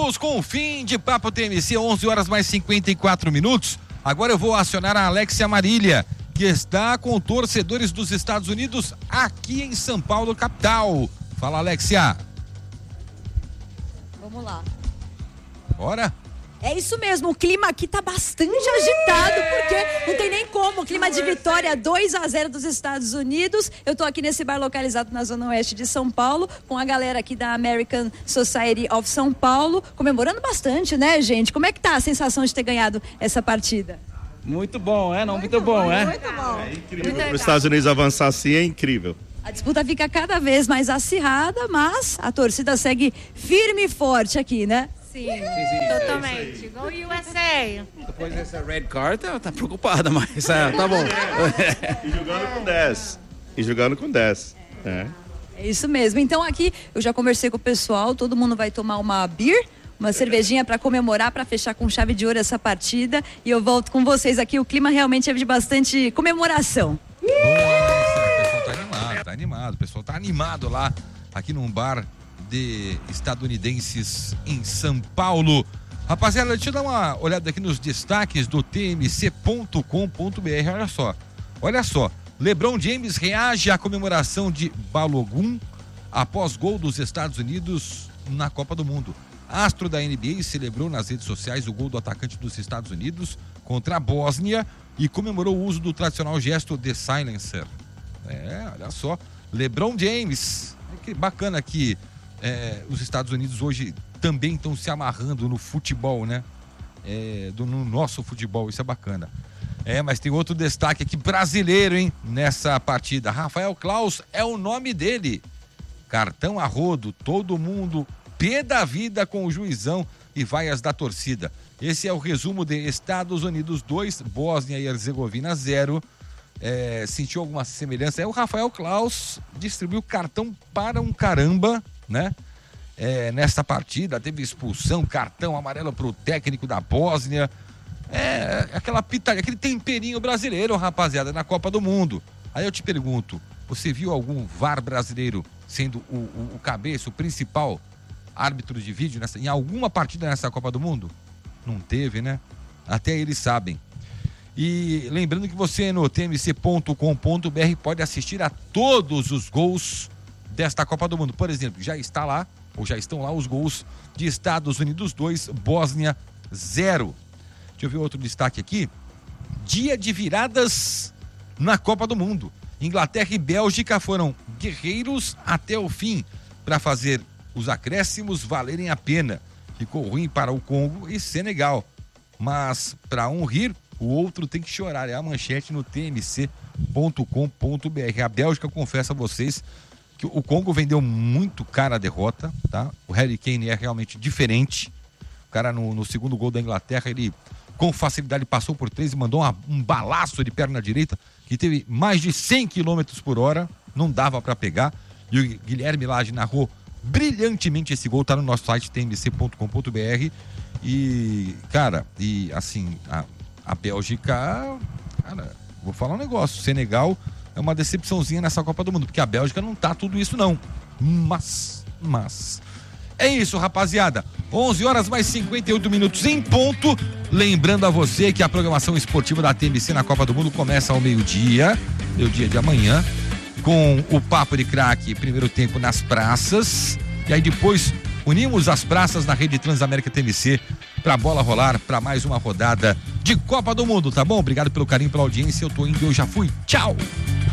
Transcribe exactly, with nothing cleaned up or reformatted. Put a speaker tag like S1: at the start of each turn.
S1: Estamos com o fim de Papo T M C, onze horas mais cinquenta e quatro minutos. Agora eu vou acionar a Alexia Marília, que está com torcedores dos Estados Unidos aqui em São Paulo, capital. Fala, Alexia.
S2: Vamos lá.
S1: Bora?
S2: É isso mesmo, o clima aqui tá bastante agitado, porque não tem nem como. O clima de vitória dois a zero dos Estados Unidos. Eu tô aqui nesse bar localizado na zona oeste de São Paulo, com a galera aqui da American Society of São Paulo, comemorando bastante, né, gente? Como é que tá a sensação de ter ganhado essa partida?
S3: Muito bom, é? Não, muito,
S2: muito
S3: bom,
S2: bom,
S3: é?
S2: Muito bom.
S4: É incrível. Para os Estados Unidos avançar assim é incrível.
S2: A disputa fica cada vez mais acirrada, mas a torcida segue firme e forte aqui, né?
S5: Sim, totalmente. Go U S A!
S3: Depois dessa red card, tá, tá preocupada, mas ah, tá bom.
S4: E jogando com dez. E jogando com dez. É.
S2: É isso mesmo. Então aqui eu já conversei com o pessoal, todo mundo vai tomar uma beer, uma cervejinha para comemorar, para fechar com chave de ouro essa partida. E eu volto com vocês aqui. O clima realmente é de bastante comemoração.
S1: Boa, o pessoal tá animado, tá animado. O pessoal tá animado lá, aqui num bar de estadunidenses em São Paulo. Rapaziada, deixa eu dar uma olhada aqui nos destaques do T M C ponto com ponto B R. Olha só, olha só. LeBron James reage à comemoração de Balogun após gol dos Estados Unidos na Copa do Mundo. Astro da N B A celebrou nas redes sociais o gol do atacante dos Estados Unidos contra a Bósnia e comemorou o uso do tradicional gesto de silencer. É, olha só, LeBron James. Que bacana que É, os Estados Unidos hoje também estão se amarrando no futebol, né? É, do, no nosso futebol, isso é bacana. É, mas tem outro destaque aqui, brasileiro, hein? Nessa partida. Rafael Claus é o nome dele. Cartão a rodo, todo mundo pé da vida com o juizão e vaias da torcida. Esse é o resumo de Estados Unidos dois, Bósnia e Herzegovina zero. É, sentiu alguma semelhança? É, o Rafael Claus distribuiu cartão para um caramba, né? É, nesta partida teve expulsão, cartão amarelo pro técnico da Bósnia. É aquela pitaria, aquele temperinho brasileiro, rapaziada, na Copa do Mundo. Aí eu te pergunto, você viu algum V A R brasileiro sendo o, o, o cabeça, o principal árbitro de vídeo nessa, em alguma partida nessa Copa do Mundo? Não teve, né? Até eles sabem. E lembrando que você no T M C ponto com ponto B R pode assistir a todos os gols desta Copa do Mundo. Por exemplo, já está lá, ou já estão lá os gols de Estados Unidos dois, Bósnia zero. Deixa eu ver outro destaque aqui. Dia de viradas na Copa do Mundo. Inglaterra e Bélgica foram guerreiros até o fim para fazer os acréscimos valerem a pena. Ficou ruim para o Congo e Senegal. Mas para um rir, o outro tem que chorar. É a manchete no T M C ponto com ponto B R. A Bélgica, confesso a vocês, que o Congo vendeu muito cara a derrota, tá? O Harry Kane é realmente diferente. O cara no, no segundo gol da Inglaterra, ele com facilidade passou por três e mandou uma, um balaço de perna direita que teve mais de cem quilômetros por hora, não dava para pegar. E o Guilherme Lage narrou brilhantemente esse gol, tá no nosso site T M C ponto com ponto B R. E, cara, e assim, a, a Bélgica, cara, vou falar um negócio, Senegal é uma decepçãozinha nessa Copa do Mundo, porque a Bélgica não tá tudo isso não, mas, mas, é isso, rapaziada, onze horas mais cinquenta e oito minutos em ponto, lembrando a você que a programação esportiva da T M C na Copa do Mundo começa ao meio-dia, meio-dia de amanhã, com o Papo de Craque, primeiro tempo nas praças, e aí depois unimos as praças na rede Transamérica T M C pra bola rolar para mais uma rodada de Copa do Mundo, tá bom? Obrigado pelo carinho, pela audiência, eu tô indo, eu já fui, tchau!